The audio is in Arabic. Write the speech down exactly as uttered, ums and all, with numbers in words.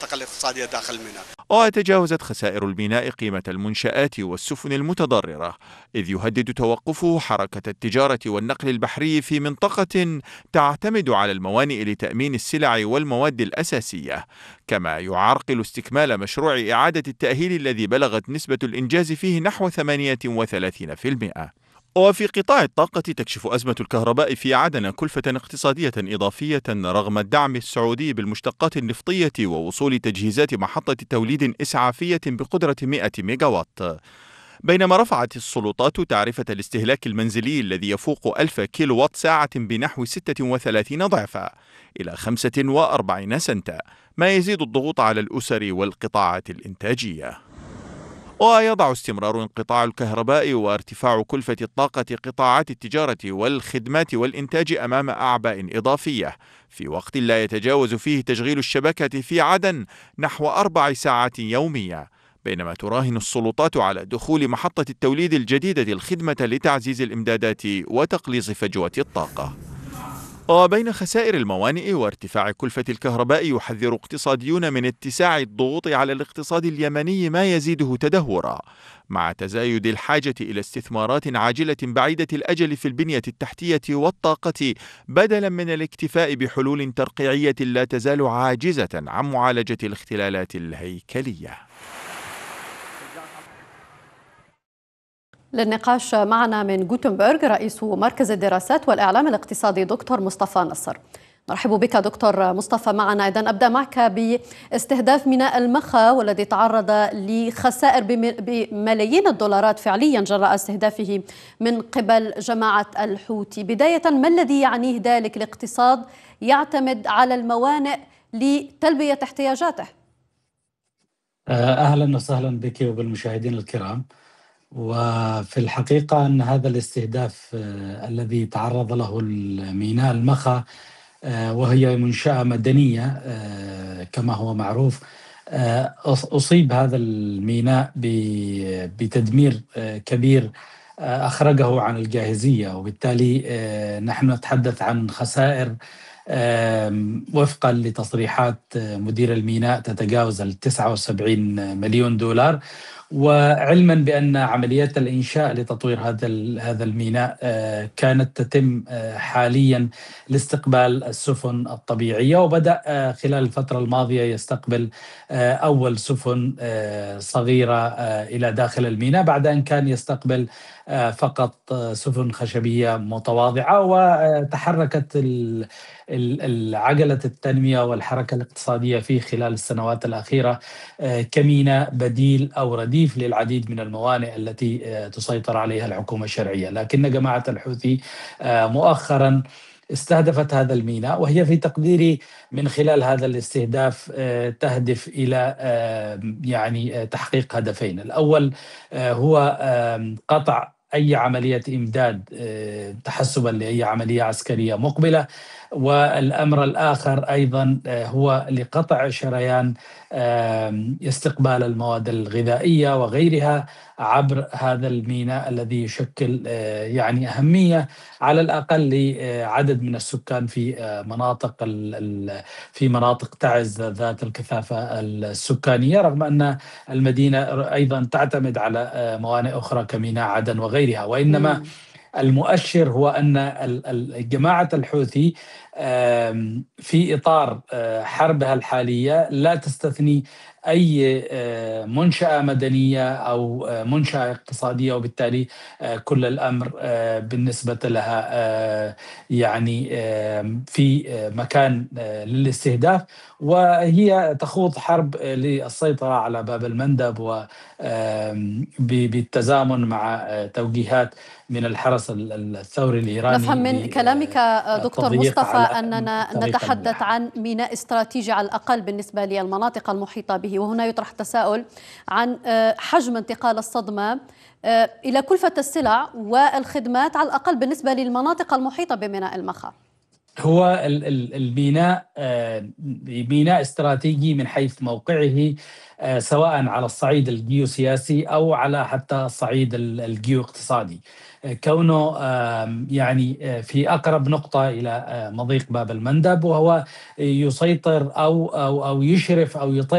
المنطقة الاقتصادية داخل الميناء. وتجاوزت خسائر الميناء قيمة المنشآت والسفن المتضررة، إذ يهدد توقفه حركة التجارة والنقل البحري في منطقة تعتمد على الموانئ لتأمين السلع والمواد الأساسية، كما يعرقل استكمال مشروع إعادة التأهيل الذي بلغت نسبة الإنجاز فيه نحو ثمانية وثلاثين بالمئة. وفي قطاع الطاقة تكشف أزمة الكهرباء في عدن كلفة اقتصادية إضافية رغم الدعم السعودي بالمشتقات النفطية ووصول تجهيزات محطة توليد إسعافية بقدرة مئة ميجاوات، بينما رفعت السلطات تعرفة الاستهلاك المنزلي الذي يفوق ألف كيلووات ساعة بنحو ستة وثلاثين ضعفا إلى خمسة وأربعين سنتا، ما يزيد الضغوط على الأسر والقطاعات الإنتاجية. ويضع استمرار انقطاع الكهرباء وارتفاع كلفة الطاقة قطاعات التجارة والخدمات والإنتاج أمام أعباء إضافية، في وقت لا يتجاوز فيه تشغيل الشبكة في عدن نحو أربع ساعات يومية، بينما تراهن السلطات على دخول محطة التوليد الجديدة الخدمة لتعزيز الإمدادات وتقليص فجوة الطاقة. وبين خسائر الموانئ وارتفاع كلفة الكهرباء، يحذر اقتصاديون من اتساع الضغوط على الاقتصاد اليمني ما يزيده تدهورا، مع تزايد الحاجة إلى استثمارات عاجلة بعيدة الأجل في البنية التحتية والطاقة، بدلا من الاكتفاء بحلول ترقيعية لا تزال عاجزة عن معالجة الاختلالات الهيكلية. للنقاش معنا من غوتنبرغ رئيس مركز الدراسات والإعلام الاقتصادي دكتور مصطفى نصر. نرحب بك دكتور مصطفى معنا. إذن أبدأ معك باستهداف ميناء المخا والذي تعرض لخسائر بملايين الدولارات فعليا جراء استهدافه من قبل جماعة الحوثي. بداية، ما الذي يعنيه ذلك لاقتصاد يعتمد على الموانئ لتلبية احتياجاته؟ أهلا وسهلا بك وبالمشاهدين الكرام. وفي الحقيقة أن هذا الاستهداف الذي تعرض له الميناء المخا، وهي منشأة مدنية كما هو معروف، أصيب هذا الميناء بتدمير كبير أخرجه عن الجاهزية، وبالتالي نحن نتحدث عن خسائر وفقا لتصريحات مدير الميناء تتجاوز ال تسعة وسبعين مليون دولار. وعلما بأن عمليات الإنشاء لتطوير هذا هذا الميناء كانت تتم حاليا لاستقبال السفن الطبيعية، وبدأ خلال الفترة الماضية يستقبل أول سفن صغيرة إلى داخل الميناء، بعد أن كان يستقبل فقط سفن خشبية متواضعة. وتحركت العجلة التنمية والحركة الاقتصادية فيه خلال السنوات الأخيرة كميناء بديل أو رديف للعديد من الموانئ التي تسيطر عليها الحكومة الشرعية. لكن جماعة الحوثي مؤخرا استهدفت هذا الميناء، وهي في تقديري من خلال هذا الاستهداف تهدف إلى يعني تحقيق هدفين. الأول هو قطع أي عملية إمداد تحسبا لأي عملية عسكرية مقبلة، والأمر الآخر أيضا هو لقطع شريان استقبال المواد الغذائية وغيرها عبر هذا الميناء الذي يشكل يعني أهمية على الأقل لعدد من السكان في مناطق في مناطق تعز ذات الكثافة السكانية، رغم أن المدينة أيضا تعتمد على موانئ أخرى كميناء عدن وغيرها. وإنما المؤشر هو أن جماعة الحوثي في إطار حربها الحالية لا تستثني أي منشأة مدنية أو منشأة اقتصادية، وبالتالي كل الأمر بالنسبة لها يعني في مكان للاستهداف، وهي تخوض حرب للسيطرة على باب المندب وبالتزامن مع توجيهات من الحرس الثوري الإيراني. نفهم من كلامك دكتور مصطفى أننا نتحدث عن ميناء استراتيجي على الأقل بالنسبة للمناطق المحيطة به، وهنا يطرح تساؤل عن حجم انتقال الصدمة إلى كلفة السلع والخدمات على الأقل بالنسبة للمناطق المحيطة بميناء المخا. هو الميناء ميناء استراتيجي من حيث موقعه، سواء على الصعيد الجيوسياسي أو على حتى الصعيد الجيو اقتصادي، كونه يعني في أقرب نقطة إلى مضيق باب المندب، وهو يسيطر أو أو أو يشرف أو يطل